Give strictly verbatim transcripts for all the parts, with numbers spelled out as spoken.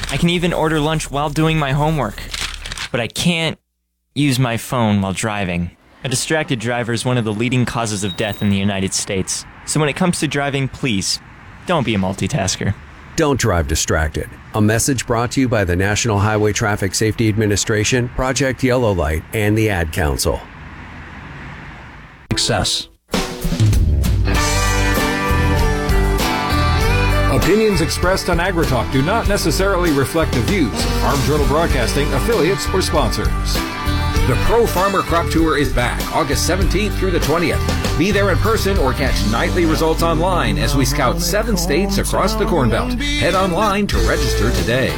I can even order lunch while doing my homework. But I can't use my phone while driving. A distracted driver is one of the leading causes of death in the United States. So when it comes to driving, please, don't be a multitasker. Don't drive distracted. A message brought to you by the National Highway Traffic Safety Administration, Project Yellow Light, and the Ad Council. Success. Opinions expressed on AgriTalk do not necessarily reflect the views of Farm Journal Broadcasting, affiliates, or sponsors. The Pro Farmer Crop Tour is back August seventeenth through the twentieth. Be there in person or catch nightly results online as we scout seven states across the Corn Belt. Head online to register today.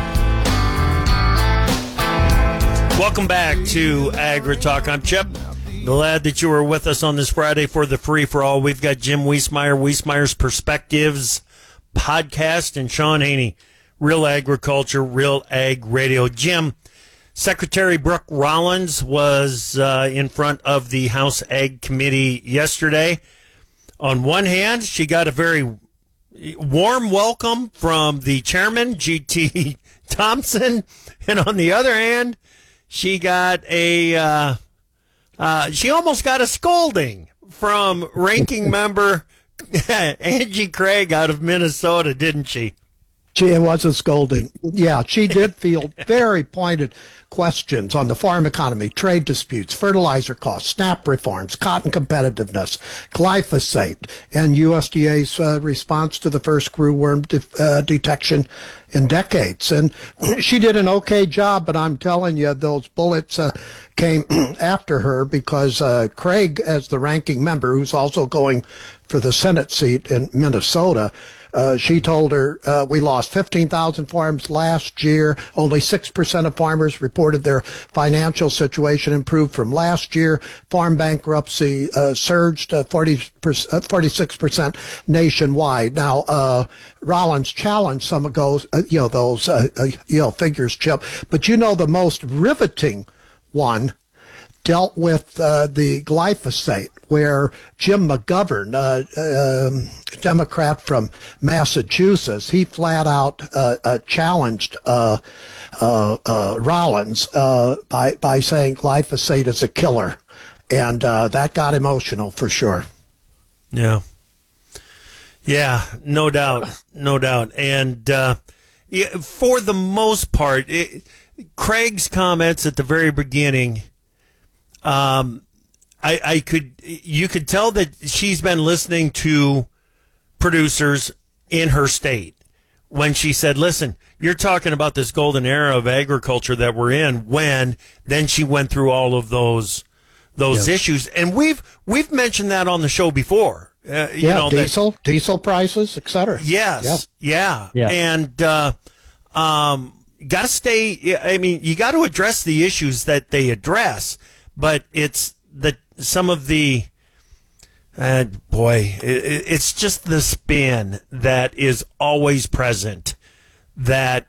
Welcome back to AgriTalk. I'm Chip. Glad that you were with us on this Friday for the free-for-all. We've got Jim Wiesemeyer, Wiesemeyer's Perspectives podcast, and Sean Haney, Real Agriculture, Real Ag Radio. Jim, Secretary Brooke Rollins was uh, in front of the House Ag Committee yesterday. On one hand, she got a very warm welcome from the chairman, G T Thompson, and on the other hand, she got a uh, uh, she almost got a scolding from ranking member Angie Craig out of Minnesota, didn't she? She it was a scolding. Yeah, she did field very pointed questions on the farm economy, trade disputes, fertilizer costs, SNAP reforms, cotton competitiveness, glyphosate, and U S D A's uh, response to the first screwworm de- uh, detection in decades. And she did an okay job, but I'm telling you, those bullets uh, came after her because uh, Craig, as the ranking member, who's also going for the Senate seat in Minnesota, Uh, she told her, uh, we lost fifteen thousand farms last year. Only six percent of farmers reported their financial situation improved from last year. Farm bankruptcy uh, surged uh, forty percent, uh, forty-six percent nationwide. Now, uh, Rollins challenged some of those, uh, you know, those, uh, uh, you know, figures, Chip. But you know, the most riveting one dealt with uh, the glyphosate, where Jim McGovern, uh, um, Democrat from Massachusetts, he flat out uh, uh, challenged uh, uh, uh, Rollins uh, by by saying glyphosate is a killer, and uh, that got emotional for sure. Yeah, yeah, no doubt, no doubt, and uh, yeah, for the most part, it, Craig's comments at the very beginning. Um, I, I could, you could tell that she's been listening to producers in her state when she said, listen, you're talking about this golden era of agriculture that we're in, when then she went through all of those, those Yes. issues. And we've, we've mentioned that on the show before. Uh, you yeah, know, diesel, that, diesel prices, et cetera. Yes. Yeah. Yeah. And, uh, um, got to stay, I mean, you got to address the issues that they address. But it's the some of the, uh, boy, it, it's just the spin that is always present that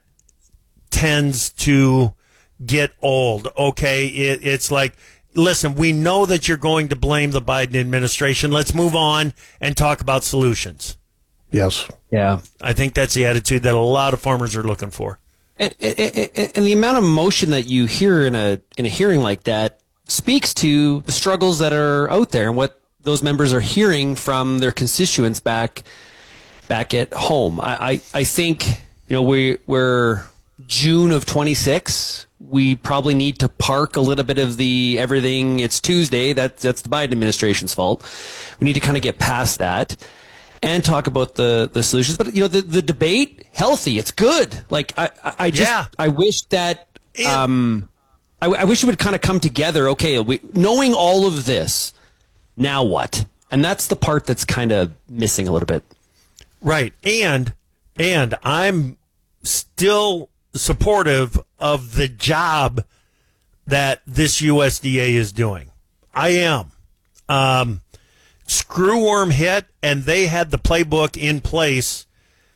tends to get old. Okay, it, it's like, listen, we know that you're going to blame the Biden administration. Let's move on and talk about solutions. Yes. Yeah. I think that's the attitude that a lot of farmers are looking for. And, and, and the amount of emotion that you hear in a in a hearing like that speaks to the struggles that are out there and what those members are hearing from their constituents back back at home. I, I, I think, you know, we, we're June of twenty-six. We probably need to park a little bit of the everything, it's Tuesday, that, that's the Biden administration's fault. We need to kind of get past that and talk about the, the solutions. But, you know, the, the debate, healthy, it's good. Like, I, I, I just, Yeah. I wish that... Um, I, I wish it would kind of come together. Okay, we, knowing all of this, now what? And that's the part that's kind of missing a little bit. Right. And and I'm still supportive of the job that this U S D A is doing. I am. Um, screwworm hit, and they had the playbook in place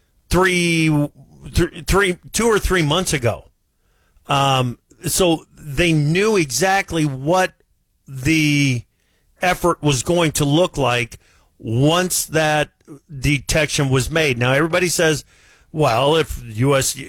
three, th- three, two or three months ago. Um, so they knew exactly what the effort was going to look like once that detection was made. Now, everybody says, well, if U S